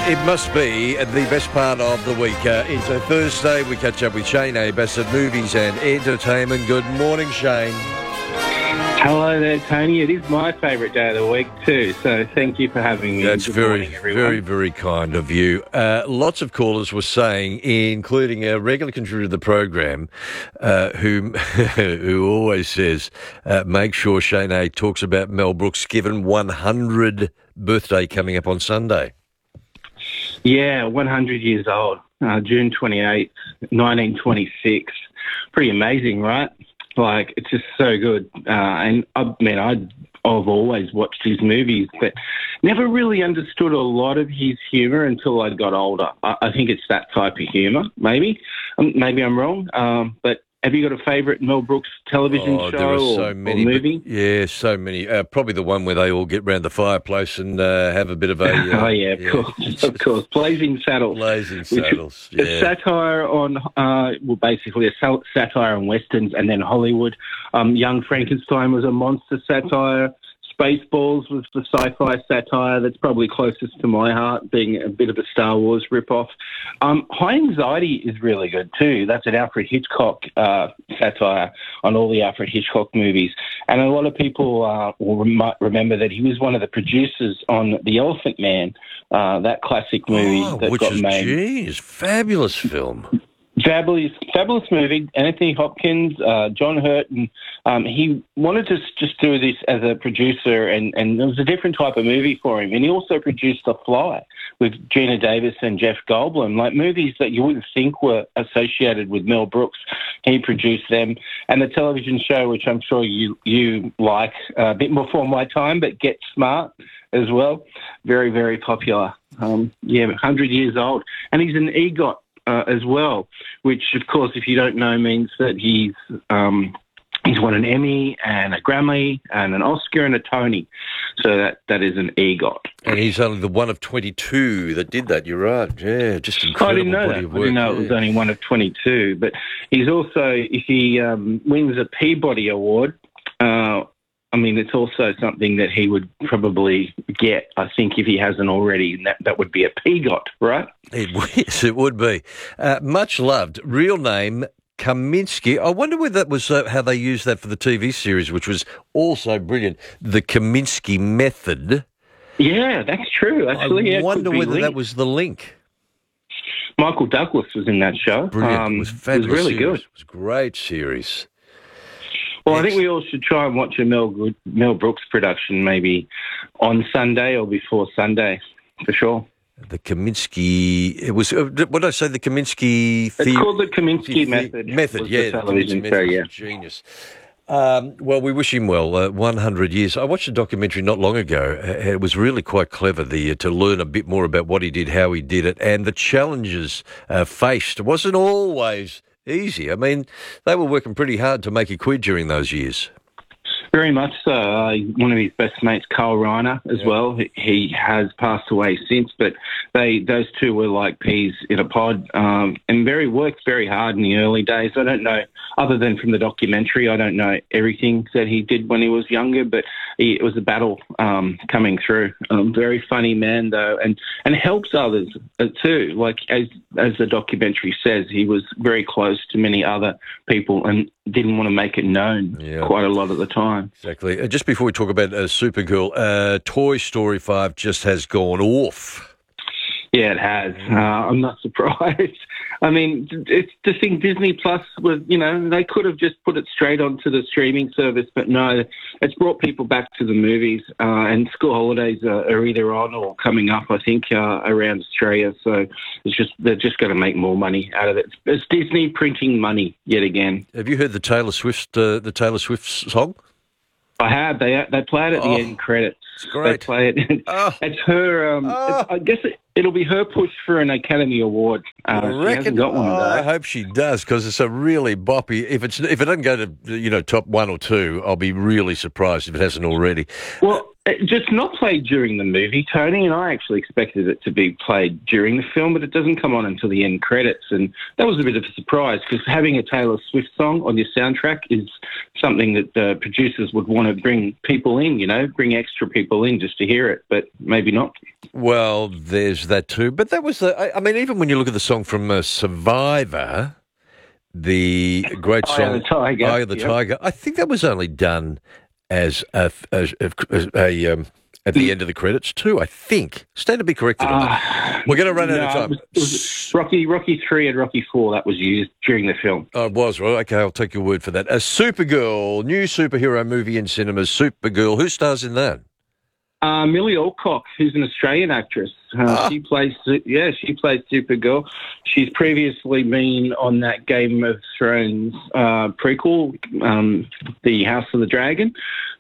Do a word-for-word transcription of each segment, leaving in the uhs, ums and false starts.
It must be the best part of the week. Uh, it's a Thursday. We catch up with Shane Abbas at Movies and Entertainment. Good morning, Shane. Hello there, Tony. It is my favourite day of the week too, so thank you for having me. That's Good very, morning, everyone. very, very kind of you. Uh, lots of callers were saying, including a regular contributor to the program, uh, who who always says, uh, make sure Shane A talks about Mel Brooks' given one hundredth birthday coming up on Sunday. Yeah, one hundred years old, uh, June twenty-eighth, nineteen twenty-six. Pretty amazing, right? Like, it's just so good. Uh, and I mean, I, I've always watched his movies, but never really understood a lot of his humour until I got older. I, I think it's that type of humour, maybe. Um, maybe I'm wrong. Um, but have you got a favourite Mel Brooks television oh, show there are or, so many, or movie? But, yeah, so many. Uh, probably the one where they all get round the fireplace and uh, have a bit of a... Uh, oh, yeah, of yeah. course, of course. Blazing Saddles. Blazing Saddles, which, yeah. A satire on, uh, well, basically a sal- satire on Westerns and then Hollywood. Um, Young Frankenstein was a monster satire. Spaceballs was the sci-fi satire that's probably closest to my heart, being a bit of a Star Wars rip-off. Um, High Anxiety is really good too. That's an Alfred Hitchcock uh, satire on all the Alfred Hitchcock movies. And a lot of people uh, will rem- remember that he was one of the producers on The Elephant Man, uh, that classic movie oh, that which got is, made. Geez, fabulous film. Fabulous, fabulous movie. Anthony Hopkins, uh, John Hurt, and um, he wanted to just do this as a producer, and, and it was a different type of movie for him. And he also produced The Fly with Gina Davis and Jeff Goldblum, like movies that you wouldn't think were associated with Mel Brooks. He produced them, and the television show, which I'm sure you you like, uh, a bit before my time, but Get Smart as well. Very, very popular. Um, yeah, one hundred years old, and he's an EGOT. Uh, as well, which, of course, if you don't know, means that he's um, he's won an Emmy and a Grammy and an Oscar and a Tony. So that, that is an EGOT. And he's only the one of twenty-two that did that. You're right. Yeah, just incredible. I didn't know body that. of I work. didn't know yeah. it was only one of twenty-two. But he's also, if he um, wins a Peabody Award, uh, I mean, it's also something that he would probably get, I think, if he hasn't already. And that, that would be a PEGOT, right? It, yes, it would be. Uh, much loved. Real name, Kaminsky. I wonder whether that was uh, how they used that for the T V series, which was also brilliant. The Kaminsky Method. Yeah, that's true, actually. I yeah, wonder whether linked. that was the link. Michael Douglas was in that show. Brilliant. Um, it was fabulous. It was really series. good. It was a great series. Well, I think we all should try and watch a Mel, Mel Brooks production maybe on Sunday or before Sunday, for sure. The Kaminsky, it was, uh, what did I say, the Kaminsky... It's the- called the Kaminsky the- Method. Method, yeah. The television the show, yeah. Genius. Um, well, we wish him well. Uh, one hundred years. I watched a documentary not long ago. Uh, it was really quite clever the, uh, to learn a bit more about what he did, how he did it, and the challenges uh, faced. It wasn't always easy. I mean, they were working pretty hard to make a quid during those years. Very much so. Uh, one of his best mates, Carl Reiner, as yeah. well. He, he has passed away since, but they those two were like peas in a pod, um, and very worked very hard in the early days. I don't know, other than from the documentary, I don't know everything that he did when he was younger, but he, it was a battle um, coming through. Um, very funny man, though, and, and helps others uh, too. Like, as, as the documentary says, he was very close to many other people and didn't want to make it known yeah. quite a lot of the time. Exactly. Uh, just before we talk about uh, Supergirl, uh, Toy Story five just has gone off. Yeah, it has. Uh, I'm not surprised. I mean, it's the thing. Disney Plus was, you know, they could have just put it straight onto the streaming service, but no, it's brought people back to the movies. Uh, and school holidays are, are either on or coming up, I think, uh, around Australia. So it's just they're just going to make more money out of it. It's Disney printing money yet again. Have you heard the Taylor Swift uh, the Taylor Swift song? I have. They they play it at the Oh, end credits. It's great. They play it. Oh. It's her. Um, Oh. it's, I guess it, it'll be her push for an Academy Award. Uh, I she reckon. hasn't got one oh, though. I hope she does, because it's a really boppy. If it's if it doesn't go to you know top one or two, I'll be really surprised if it hasn't already. Well, It just not played during the movie, Tony, and I actually expected it to be played during the film, but it doesn't come on until the end credits, and that was a bit of a surprise because having a Taylor Swift song on your soundtrack is something that the producers would want to bring people in, you know, bring extra people in just to hear it, but maybe not. Well, there's that too, but that was the, I, I mean, even when you look at the song from uh, Survivor, the great song, Eye of the Tiger, Eye of the yep. Tiger, I think that was only done as a, as, as a um, at the end of the credits too, I think. Stand to be corrected on that. We're going to run no, out of time. It was, it was Rocky, Rocky three and Rocky four that was used during the film. Oh, it was, right? Okay, I'll take your word for that. A Supergirl, new superhero movie in cinemas, Supergirl. Who stars in that? Uh, Millie Alcock, who's an Australian actress. Uh, Ah. She plays, yeah, she plays Supergirl. She's previously been on that Game of Thrones uh, prequel, um, The House of the Dragon.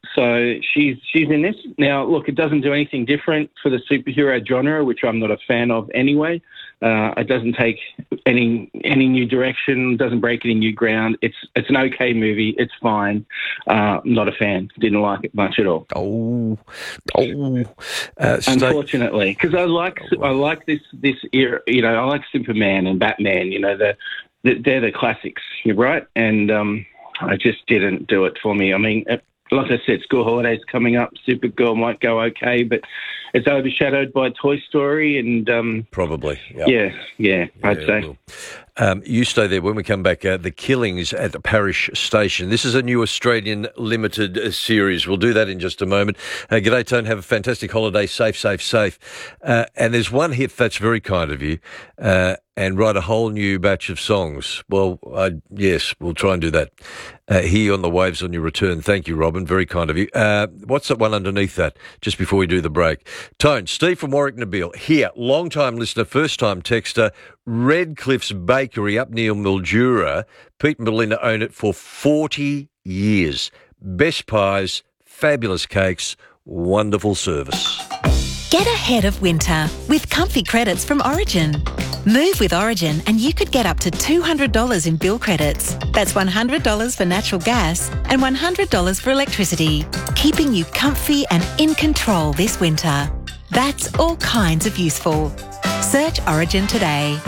So she's she's in this. Now, look, it doesn't do anything different for the superhero genre, which I'm not a fan of anyway. Uh, it doesn't take any any new direction, doesn't break any new ground. It's it's an okay movie. It's fine. Uh, I'm not a fan. Didn't like it much at all. Oh, oh. Uh, stay- Unfortunately, because I like I like this this era. You know, I like Superman and Batman. You know, the, the they're the classics. You're right, and um, I just didn't do it for me. I mean, it, like I said, school holidays coming up. Supergirl might go okay, but it's overshadowed by Toy Story, and um, Probably, yep. yeah, yeah, I'd Yeah, say. it will. Um, you stay there. When we come back, uh, The Killings at the Parish Station. This is a new Australian limited uh, series. We'll do that in just a moment. Uh, G'day, Tone. Have a fantastic holiday. Safe, safe, safe. Uh, and there's one hit that's very kind of you, uh, and write a whole new batch of songs. Well, uh, yes, we'll try and do that. Uh, here on the waves on your return. Thank you, Robin. Very kind of you. Uh, what's that one underneath that, just before we do the break? Tone, Steve from Warwick Nabil, here, long-time listener, first-time texter, Redcliffe's Bakery up near Mildura. Pete and Belinda own it for forty years. Best pies, fabulous cakes, wonderful service. Get ahead of winter with comfy credits from Origin. Move with Origin and you could get up to two hundred dollars in bill credits. That's one hundred dollars for natural gas and one hundred dollars for electricity, keeping you comfy and in control this winter. That's all kinds of useful. Search Origin today.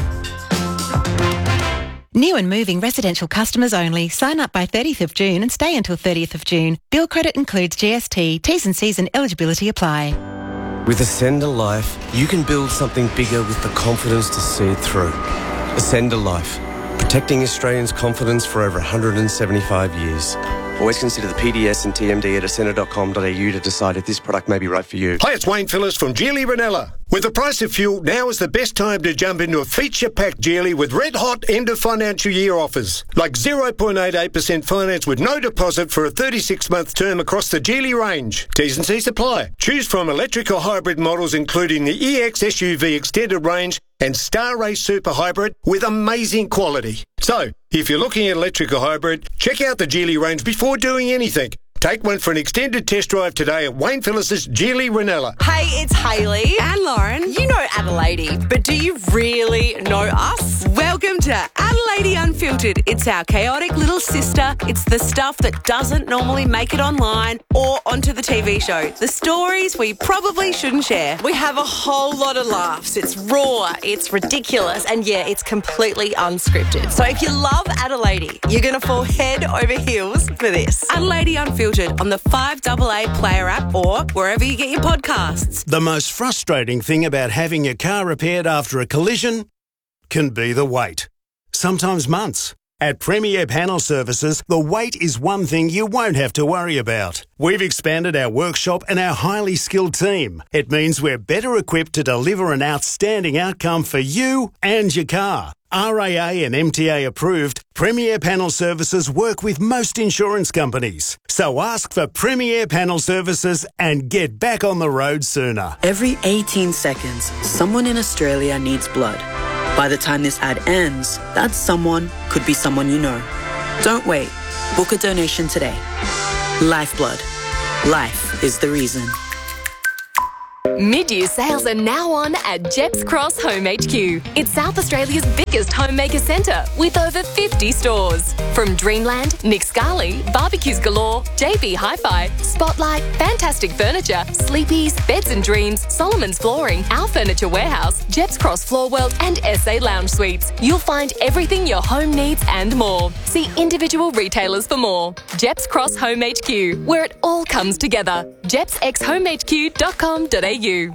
New and moving residential customers only. Sign up by thirtieth of June and stay until thirtieth of June. Bill credit includes G S T. T's and C's and eligibility apply. With Ascender Life, you can build something bigger with the confidence to see it through. Ascender Life, protecting Australians' confidence for over one hundred seventy-five years. Always consider the P D S and T M D at ascender dot com dot a u to decide if this product may be right for you. Hi, it's Wayne Phillips from Geely Ranella. With the price of fuel, now is the best time to jump into a feature-packed Geely with red-hot end-of-financial year offers. Like zero point eight eight percent finance with no deposit for a thirty-six month term across the Geely range. T's and C's apply. Choose from electric or hybrid models including the E X S U V Extended Range and Star Race Super Hybrid with amazing quality. So, if you're looking at electric or hybrid, check out the Geely range before doing anything. Take one for an extended test drive today at Wayne Phillips' Geely Ranella. Hey, it's Hayley and Lauren. You know Adelaide, but do you really know us? Welcome to Adelaide Unfiltered. It's our chaotic little sister. It's the stuff that doesn't normally make it online or onto the T V show. The stories we probably shouldn't share. We have a whole lot of laughs. It's raw, it's ridiculous, and yeah, it's completely unscripted. So if you love Adelaide, you're going to fall head over heels for this. Adelaide Unfiltered on the five A A Player app or wherever you get your podcasts. The most frustrating thing about having your car repaired after a collision can be the wait. Sometimes months. At Premier Panel Services, the wait is one thing you won't have to worry about. We've expanded our workshop and our highly skilled team. It means we're better equipped to deliver an outstanding outcome for you and your car. R A A and M T A approved, Premier Panel Services work with most insurance companies. So ask for Premier Panel Services and get back on the road sooner. Every eighteen seconds, someone in Australia needs blood. By the time this ad ends, that someone could be someone you know. Don't wait. Book a donation today. Lifeblood. Life is the reason. Mid-year sales are now on at Jeps Cross Home H Q. It's South Australia's biggest homemaker centre with over fifty stores. From Dreamland, Nick Scali, Barbecues Galore, J B Hi-Fi, Spotlight, Fantastic Furniture, Sleepies, Beds and Dreams, Solomon's Flooring, Our Furniture Warehouse, Jeps Cross Floor World and S A Lounge Suites. You'll find everything your home needs and more. See individual retailers for more. Jeps Cross Home H Q, where it all comes together. jeps x home h q dot com dot a u.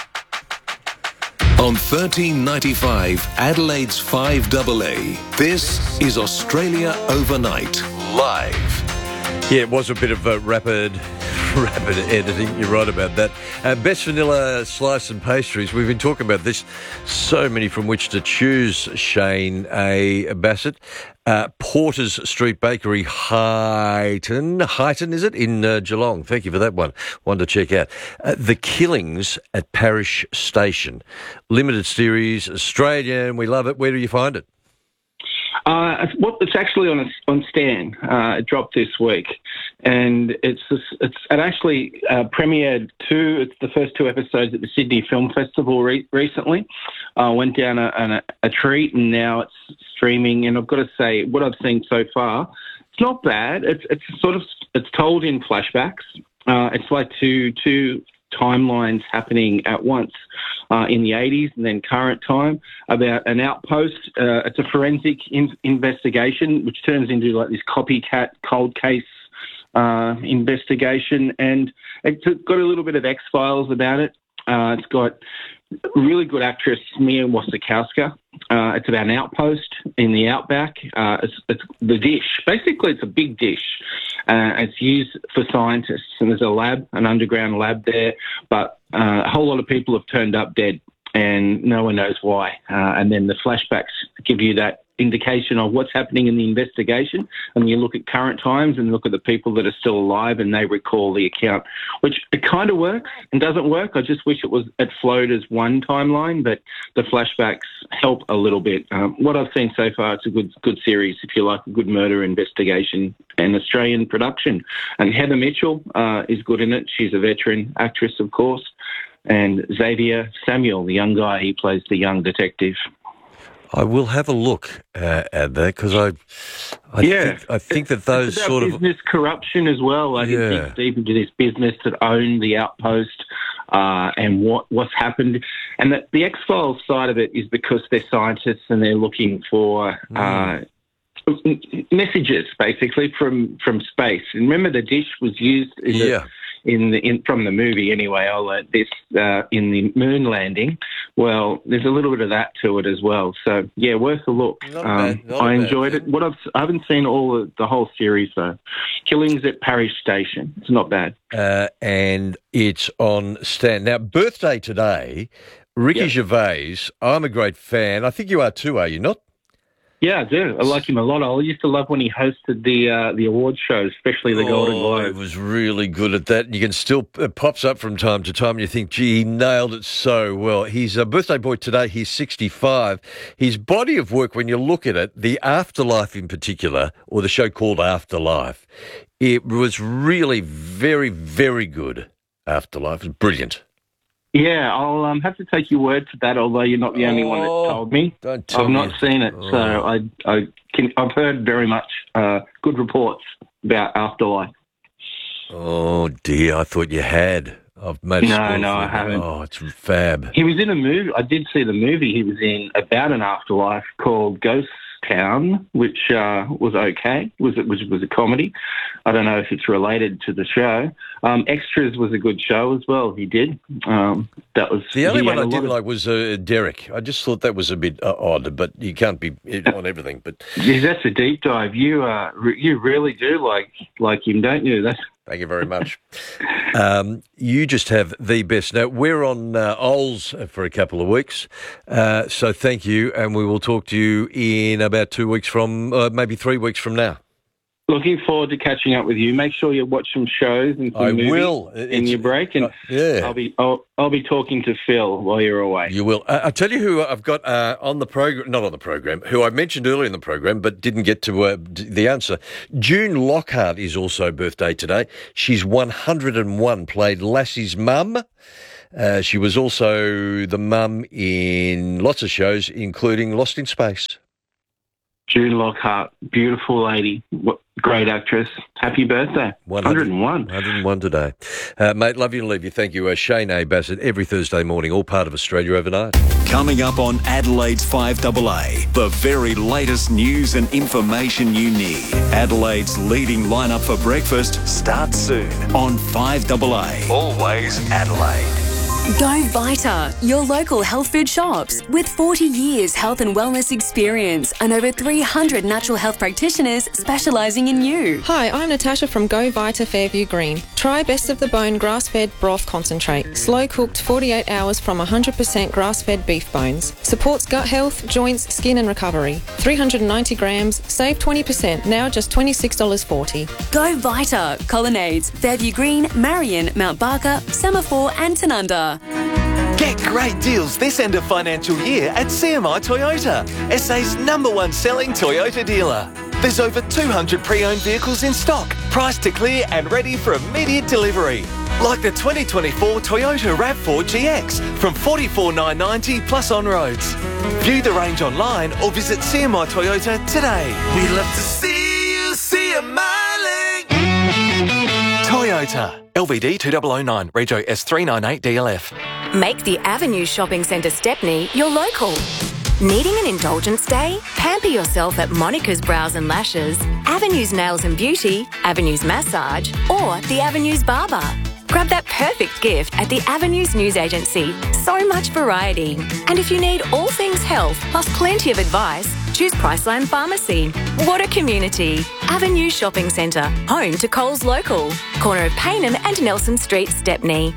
On thirteen ninety-five, Adelaide's five A A, this is Australia Overnight, live. Yeah, it was a bit of a rapid, rapid editing. You're right about that. Uh, Best Vanilla Slice and Pastries. We've been talking about this. So many from which to choose, Shane A. Bassett. Uh, Porter's Street Bakery, Highton. Highton, is it? In uh, Geelong. Thank you for that one. One to check out. Uh, the Killings at Parish Station. Limited series, Australian. We love it. Where do you find it? Uh, it's, well, it's actually on a, on Stan. Uh, it dropped this week, and it's it's it actually uh, premiered two. It's the first two episodes at the Sydney Film Festival re- recently. Uh, went down a, a, a treat, and now it's streaming. And I've got to say, what I've seen so far, it's not bad. It's it's sort of it's told in flashbacks. Uh, it's like two two. timelines happening at once uh, in the eighties and then current time about an outpost. Uh, it's a forensic in- investigation which turns into like this copycat cold case uh, investigation, and it's got a little bit of X-Files about it. Uh, it's got really good actress Mia Wasikowska. Uh, it's about an outpost in the outback. Uh, it's, it's the dish. Basically, it's a big dish. Uh, it's used for scientists, and there's a lab, an underground lab there, but uh, a whole lot of people have turned up dead, and no one knows why. Uh, and then the flashbacks give you that indication of what's happening in the investigation, and you look at current times and look at the people that are still alive, and they recall the account, which it kind of works and doesn't work. I just wish it was it flowed as one timeline, but the flashbacks help a little bit. Um, what I've seen so far, it's a good good series if you like a good murder investigation and Australian production. And Heather Mitchell uh, is good in it. She's a veteran actress, of course, and Xavier Samuel, the young guy, he plays the young detective. I will have a look uh, at that because I, I yeah, think I think that those it's about sort of business corruption as well. Like Yeah. it digs deep into this business that owned the outpost uh, and what what's happened. And the, the X-Files side of it is because they're scientists and they're looking for uh, messages basically from from space. And remember, the dish was used in the, yeah. in the in from the movie anyway. I learned this uh, in the moon landing. Well, there's a little bit of that to it as well. So yeah, worth a look. Not Um, bad, not I bad, enjoyed yeah. it. What I've I haven't seen all of the whole series though. Killings at Parish Station. It's not bad. Uh, and it's on Stan. Now, birthday today, Ricky Yep. Gervais. I'm a great fan. I think you are too, are you not? Yeah, I do. I like him a lot. I used to love when he hosted the uh, the award shows, especially the Golden Oh, he Globe. was really good at that. You can still, it pops up from time to time and you think, gee, he nailed it so well. He's a birthday boy today. He's sixty-five. His body of work, when you look at it, The Afterlife in particular, or the show called Afterlife, it was really very, very good. Afterlife. It was brilliant. Yeah, I'll um, have to take your word for that. Although you're not the only one that Oh, told me. don't tell I've me. not seen it, so Oh. I I can, I've heard very much uh, good reports about Afterlife. Oh, dear. I thought you had. I've made a No, spoil no, for I you. haven't. Oh, it's fab. He was in a movie. I did see the movie he was in about an afterlife called Ghost Town, which uh, was okay. Was it was was a comedy? I don't know if it's related to the show. Um, Extras was a good show as well. He did. Um, that was The only he one had I a lot didn't of- like was uh, Derek. I just thought that was a bit uh, odd, but you can't be on everything. But Geez, that's a deep dive. You uh, re- you really do like like him, don't you? That's thank you very much. um, you just have the best. Now, we're on uh, Ols for a couple of weeks, uh, so thank you, and we will talk to you in about two weeks from, uh, maybe three weeks from now. looking forward to catching up with you. Make sure you watch some shows and some I movies will. in It's- your break, and uh, yeah. I'll be I'll, I'll be talking to Phil while you're away. You will. Uh, I'll tell you who I've got uh, on the program, not on the program, who I mentioned earlier in the program, but didn't get to uh, d- the answer. June Lockhart is also birthday today. She's one hundred and one, played Lassie's mum. Uh, she was also the mum in lots of shows, including Lost in Space. June Lockhart, beautiful lady, what, great actress. Happy birthday. one hundred and one. one hundred and one today. Uh, mate, love you and leave you. Thank you. Uh, Shane A. Bassett, every Thursday morning, all part of Australia Overnight. Coming up on Adelaide's five A A, the very latest news and information you need. Adelaide's leading lineup for breakfast starts soon on five A A. Always Adelaide. Go Vita, your local health food shops. With forty years health and wellness experience and over three hundred natural health practitioners specialising in you. Hi, I'm Natasha from Go Vita Fairview Green. Try Best of the Bone grass-fed broth concentrate. Slow-cooked forty-eight hours from one hundred percent grass-fed beef bones. Supports gut health, joints, skin and recovery. three hundred ninety grams, save twenty percent, now just twenty-six dollars forty. Go Vita, Colonnades, Fairview Green, Marion, Mount Barker, Semaphore and Tanunda. Get great deals this end of financial year at C M I Toyota, S A's number one selling Toyota dealer. There's over two hundred pre-owned vehicles in stock, priced to clear and ready for immediate delivery. Like the twenty twenty-four Toyota RAV four G X from forty-four thousand nine hundred ninety dollars plus on roads. View the range online or visit C M I Toyota today. We love to see you see a miling. Toyota. L V D two thousand nine, Rego S three ninety-eight D L F. Make the Avenue Shopping Centre Stepney your local. Needing an indulgence day? Pamper yourself at Monica's Brows and Lashes, Avenue's Nails and Beauty, Avenue's Massage, or the Avenue's Barber. Grab that perfect gift at the Avenues News Agency. So much variety. And if you need all things health, plus plenty of advice, choose Priceline Pharmacy. What a community. Avenue Shopping Centre, home to Coles Local. Corner of Paynham and Nelson Street, Stepney.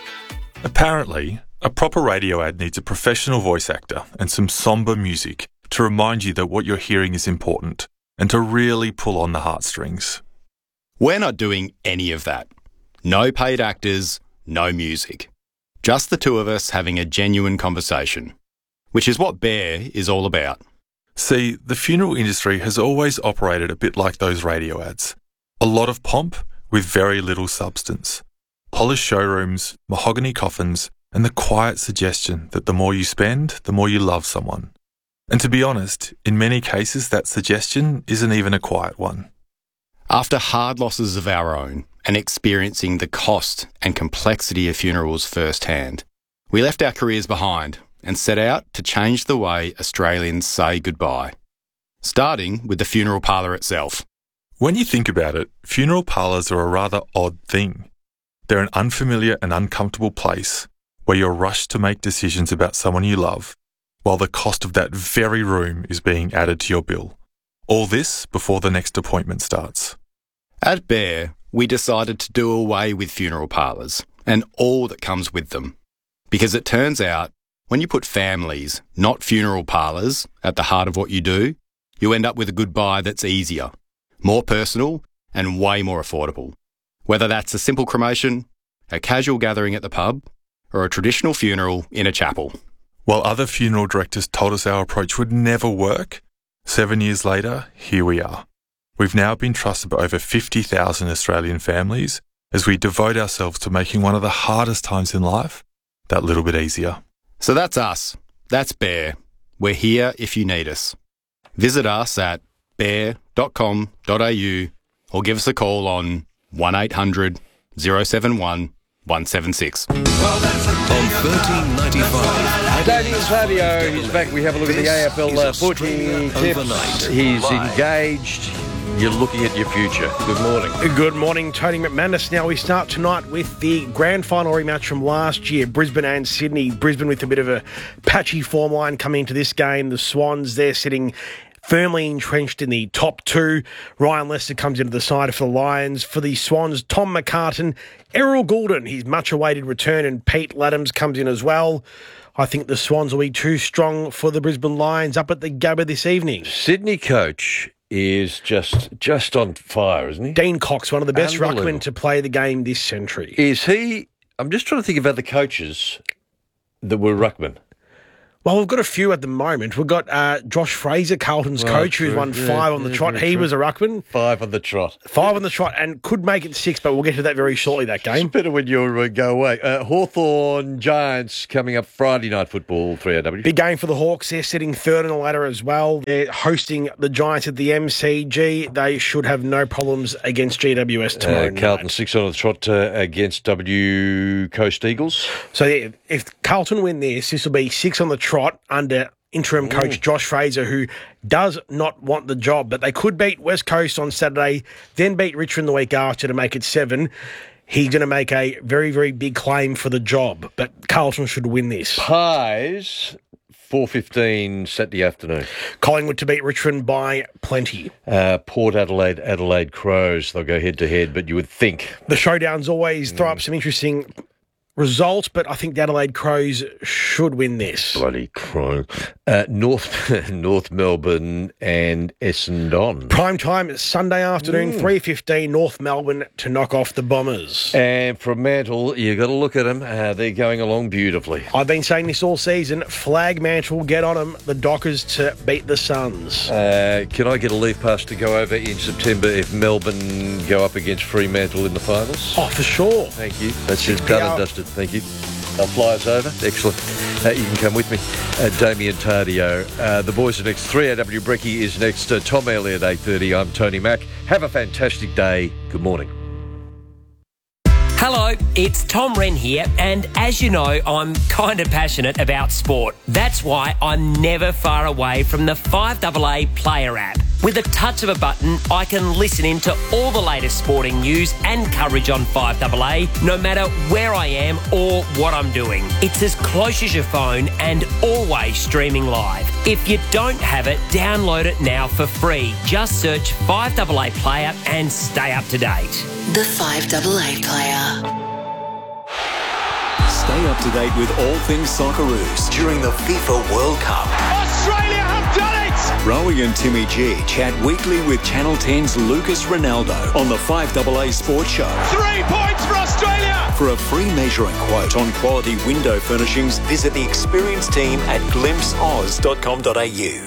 Apparently, a proper radio ad needs a professional voice actor and some sombre music to remind you that what you're hearing is important and to really pull on the heartstrings. We're not doing any of that. No paid actors, no music. Just the two of us having a genuine conversation, which is what Bear is all about. See, the funeral industry has always operated a bit like those radio ads. A lot of pomp with very little substance. Polished showrooms, mahogany coffins, and the quiet suggestion that the more you spend, the more you love someone. And to be honest, in many cases that suggestion isn't even a quiet one. After hard losses of our own and experiencing the cost and complexity of funerals firsthand, we left our careers behind and set out to change the way Australians say goodbye, starting with the funeral parlour itself. When you think about it, funeral parlours are a rather odd thing. They're an unfamiliar and uncomfortable place where you're rushed to make decisions about someone you love, while the cost of that very room is being added to your bill. All this before the next appointment starts. At Bear, we decided to do away with funeral parlours and all that comes with them. Because it turns out, when you put families, not funeral parlours, at the heart of what you do, you end up with a goodbye that's easier, more personal, and way more affordable. Whether that's a simple cremation, a casual gathering at the pub, or a traditional funeral in a chapel. While other funeral directors told us our approach would never work, seven years later, here we are. We've now been trusted by over fifty thousand Australian families as we devote ourselves to making one of the hardest times in life that little bit easier. So that's us. That's Bear. We're here if you need us. Visit us at bear dot com dot a u or give us a call on one eight hundred oh seven one one seven six. On thirteen ninety-five. Daniel Sadio, he's back. We have a look at the A F L uh, footy tips. He's Live. engaged. You're looking at your future. Good morning. Good morning, Tony McManus. Now we start tonight with the grand final rematch from last year, Brisbane and Sydney. Brisbane with a bit of a patchy form line coming into this game. The Swans, they're sitting firmly entrenched in the top two. Ryan Lester comes into the side for the Lions. For the Swans, Tom McCartan, Errol Goulden, his much-awaited return, and Pete Laddams comes in as well. I think the Swans will be too strong for the Brisbane Lions up at the Gabba this evening. Sydney coach is just just on fire, isn't he? Dean Cox, one of the best ruckmen to play the game this century. Is he? I'm just trying to think about the coaches that were ruckmen. Well, we've got a few at the moment. We've got uh, Josh Fraser, Carlton's Well, coach, who's true. won Yeah, five on the yeah, trot. very He true. was a ruckman. Five on the trot. Five on the trot and could make it six, but we'll get to that very shortly, that game. It's better when you uh, go away. Uh, Hawthorn Giants coming up Friday night football, three R W. Big game for the Hawks. They're sitting third on the ladder as well. They're hosting the Giants at the M C G. They should have no problems against G W S tomorrow Uh, night. Carlton six on the trot uh, against W Coast Eagles. So yeah, if Carlton win this, this will be six on the trot under interim coach Josh Fraser, who does not want the job. But they could beat West Coast on Saturday, then beat Richmond the week after to make it seven. He's going to make a very, very big claim for the job. But Carlton should win this. Pies, four fifteen Saturday afternoon. Collingwood to beat Richmond by plenty. Uh, Port Adelaide, Adelaide Crows. They'll go head to head, but you would think The showdowns always throw up some interesting results, but I think the Adelaide Crows should win this. bloody Crow. Uh, North North Melbourne and Essendon. Prime time is Sunday afternoon, Mm. three fifteen, North Melbourne to knock off the Bombers. And from Mantle, you got to look at them. Uh, they're going along beautifully. I've been saying this all season. Flag Mantle, get on them. The Dockers to beat the Suns. Uh, can I get a leave pass to go over in September if Melbourne go up against Fremantle in the finals? Oh, for sure. Thank you. That's just done and dusted. Thank you. They'll fly us over. Excellent. Uh, you can come with me. Uh, Damien Tardio. Uh, the boys are next. three R W Brekkie is next. Uh, Tom Elliott, eight thirty. I'm Tony Mack. Have a fantastic day. Good morning. Hello, it's Tom Wren here, and as you know, I'm kind of passionate about sport. That's why I'm never far away from the five A A Player app. With a touch of a button, I can listen in to all the latest sporting news and coverage on five A A, no matter where I am or what I'm doing. It's as close as your phone and always streaming live. If you don't have it, download it now for free. Just search five A A Player and stay up to date. The five A A Player. Stay up to date with all things Socceroos during the FIFA World Cup. Australia have done it! Rowie and Timmy G chat weekly with Channel ten's Lucas Ronaldo on the five A A Sports Show. Three points for Australia! For a free measure and quote on quality window furnishings, visit the experienced team at glimpse oz dot com dot a u.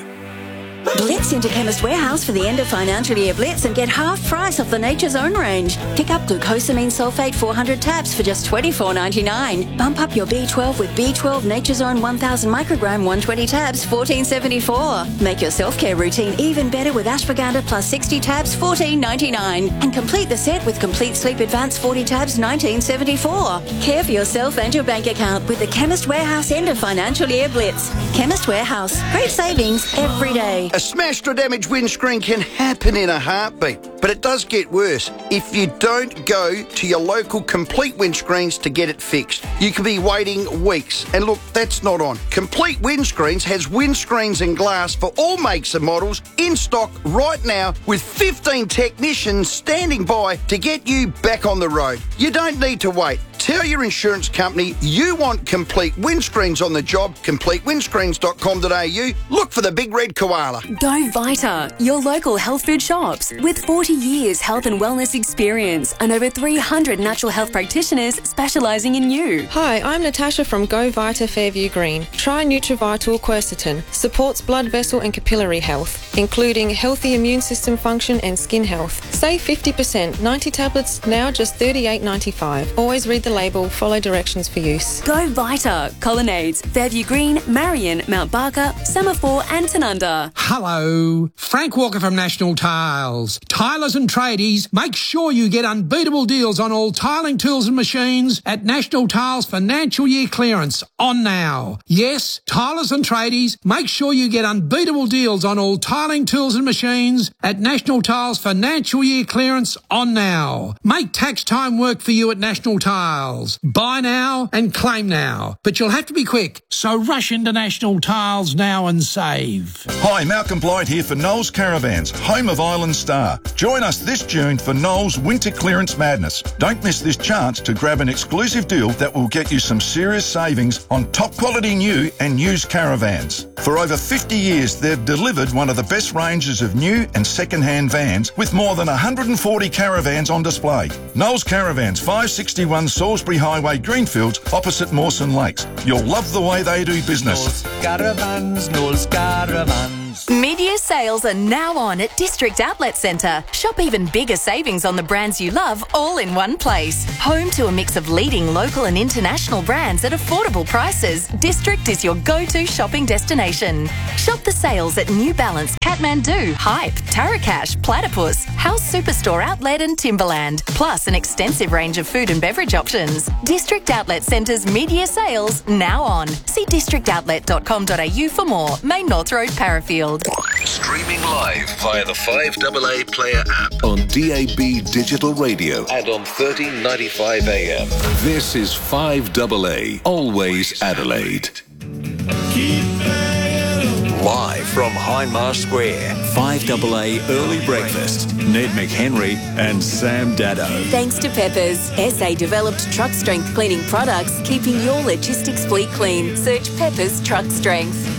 Blitz into Chemist Warehouse for the end of financial year blitz and get half price off the Nature's Own range. Pick up glucosamine sulfate four hundred tabs for just twenty-four ninety-nine. Bump up your B twelve with B twelve Nature's Own one thousand microgram one hundred twenty tabs, fourteen seventy-four. Make your self-care routine even better with ashwagandha plus sixty tabs, fourteen ninety-nine. And complete the set with Complete Sleep Advance forty tabs, nineteen seventy-four. Care for yourself and your bank account with the Chemist Warehouse end of financial year blitz. Chemist Warehouse. Great savings every day. A smashed or damaged windscreen can happen in a heartbeat, but it does get worse if you don't go to your local Complete Windscreens to get it fixed. You could be waiting weeks, and look, that's not on. Complete Windscreens has windscreens and glass for all makes and models in stock right now with fifteen technicians standing by to get you back on the road. You don't need to wait. Tell your insurance company you want Complete Windscreens on the job, complete windscreens dot com dot a u. Look for the big red koala. Go Vita, your local health food shops. With forty years health and wellness experience and over three hundred natural health practitioners specialising in you. Hi, I'm Natasha from Go Vita Fairview Green. Try Nutrivital Quercetin. Supports blood vessel and capillary health, including healthy immune system function and skin health. Save fifty percent. ninety tablets, now just thirty-eight ninety-five. Always read the label, follow directions for use. Go Vita, Colonnades, Fairview Green, Marion, Mount Barker, Semaphore and Tanunda. Hello, Frank Walker from National Tiles. Tilers and tradies, make sure you get unbeatable deals on all tiling tools and machines at National Tiles financial year clearance on now. Yes, tilers and tradies, make sure you get unbeatable deals on all tiling tools and machines at National Tiles financial year clearance on now. Make tax time work for you at National Tiles. Buy now and claim now, but you'll have to be quick, so rush into National Tiles now and save. Hi, Malcolm Blight here for Knowles Caravans, home of Island Star. Join us this June for Knowles Winter Clearance Madness. Don't miss this chance to grab an exclusive deal that will get you some serious savings on top quality new and used caravans. For over fifty years, they've delivered one of the best ranges of new and second-hand vans with more than one hundred forty caravans on display. Knowles Caravans, five sixty-one Salisbury Salisbury Highway, Greenfields, opposite Mawson Lakes. You'll love the way they do business. Caravans, Knowles Caravans. Mid-year sales are now on at District Outlet Centre. Shop even bigger savings on the brands you love all in one place. Home to a mix of leading local and international brands at affordable prices, District is your go-to shopping destination. Shop the sales at New Balance, Kathmandu, Hype, Tarakash, Platypus, House Superstore Outlet and Timberland, plus an extensive range of food and beverage options. District Outlet Centre's mid-year sales now on. See district outlet dot com dot a u for more. Main North Road, Parafield. Streaming live via the five A A Player app on D A B Digital Radio and on thirteen ninety-five A M. This is five A A, always Adelaide. Live from Hindmarsh Square, five A A Early Breakfast. Ned McHenry and Sam Daddo. Thanks to Peppers, S A-developed truck strength cleaning products, keeping your logistics fleet clean. Search Peppers Truck Strength.